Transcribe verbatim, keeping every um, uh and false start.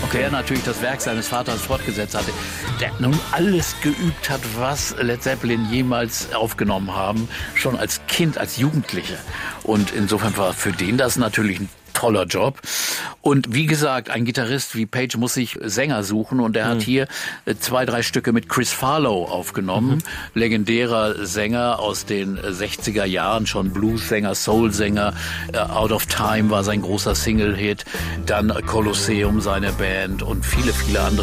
okay. der natürlich das Werk seines Vaters fortgesetzt hatte, der nun alles geübt hat, was Led Zeppelin jemals aufgenommen haben, schon als Kind, als Jugendliche. Und insofern war für den das natürlich ein toller Job. Und wie gesagt, ein Gitarrist wie Page muss sich Sänger suchen und er mhm. hat hier zwei, drei Stücke mit Chris Farlow aufgenommen. Mhm. Legendärer Sänger aus den sechziger Jahren, schon Blues-Sänger, Soul-Sänger. Out of Time war sein großer Single-Hit. Dann Colosseum, seine Band und viele, viele andere.